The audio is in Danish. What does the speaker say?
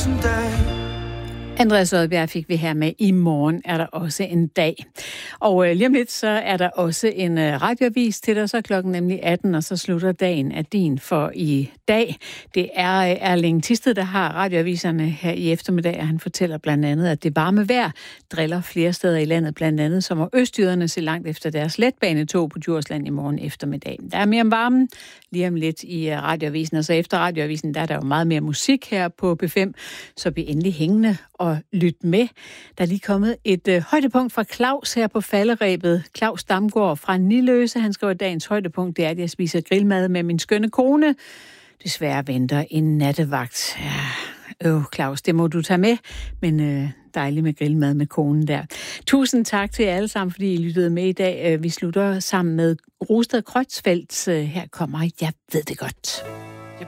tusind dage. Andreas Odbjerg fik vi her med. I morgen er der også en dag. Og lige om lidt, så er der også en radioavis til dig, så klokken nemlig 18, og så slutter dagen af din for i dag. Det er Erling Thisted, der har radioaviserne her i eftermiddag, og han fortæller blandt andet, at det varme vejr driller flere steder i landet, blandt andet som må østjyderne se langt efter deres letbanetog på Djursland i morgen eftermiddag. Der er mere om varmen lige om lidt i radioavisen, og så efter radioavisen, der er der jo meget mere musik her på B5, så bliv endelig hængende og lyt med. Der er lige kommet et højdepunkt fra Claus her på falderebet. Claus Damgaard fra Niløse, han skriver, dagens højdepunkt, det er, at jeg spiser grillmad med min skønne kone. Desværre venter en nattevagt. Ja, Claus, det må du tage med, men dejligt med grillmad med konen der. Tusind tak til jer alle sammen, fordi I lyttede med i dag. Vi slutter sammen med Rosted Kreutzfeldt. Her kommer Jeg ved det godt.